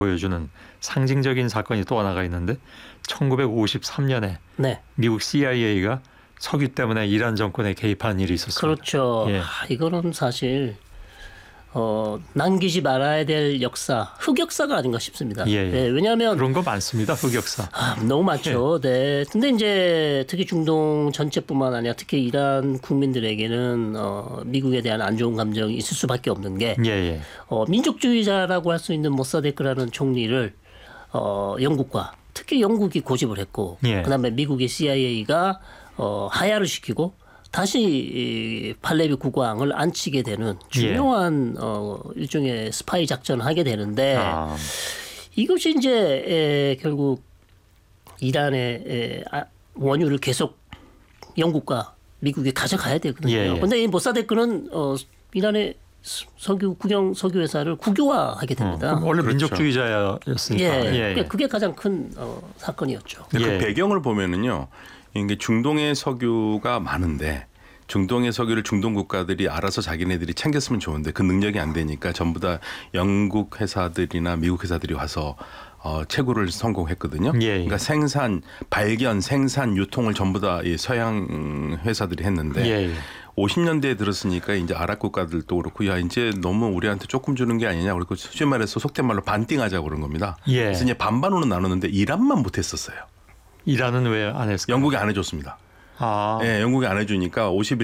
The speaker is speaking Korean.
보여주는 상징적인 사건이 또 하나가 있는데 1953년에 네. 미국 CIA가 석유 때문에 이란 정권에 개입한 일이 있었습니다. 그렇죠. 예. 이거는 사실 남기지 말아야 될 역사, 흑역사가 아닌가 싶습니다. 예, 예. 네, 왜냐하면 그런 거 많습니다. 흑역사. 너무 많죠. 네. 근데 이제 특히 중동 전체뿐만 아니라 특히 이란 국민들에게는 미국에 대한 안 좋은 감정이 있을 수밖에 없는 게 예, 예. 민족주의자라고 할 수 있는 모사데크라는 총리를 영국과 특히 영국이 고집을 했고 예. 그다음에 미국의 CIA가 하야를 시키고 다시 이 팔레비 국왕을 안치게 되는 중요한 일종의 스파이 작전을 하게 되는데 이것이 이제 결국 이란의 원유를 계속 영국과 미국이 가져가야 되거든요. 그런데 이 모사데크는 이란의 국영 석유 회사를 국유화하게 됩니다. 원래 그렇죠. 민족주의자였으니까. 예. 그게 가장 큰 사건이었죠. 그 배경을 보면은요. 이게 중동의 석유가 많은데 중동의 석유를 중동 국가들이 알아서 자기네들이 챙겼으면 좋은데 그 능력이 안 되니까 전부 다 영국 회사들이나 미국 회사들이 와서 채굴을 성공했거든요. 그러니까 생산, 발견, 생산, 유통을 전부 다 이 서양 회사들이 했는데 50년대에 들었으니까 이제 아랍 국가들도 그렇고 야 이제 너무 우리한테 조금 주는 게 아니냐 그리고 쉽게 말해서 속된 말로 반띵하자고 그런 겁니다. 그래서 이제 반반으로 나눴는데 이란만 못했었어요. 이란은 왜 안 했을까요? 영국이 안 해줬습니다. 네, 영국이 안 해주니까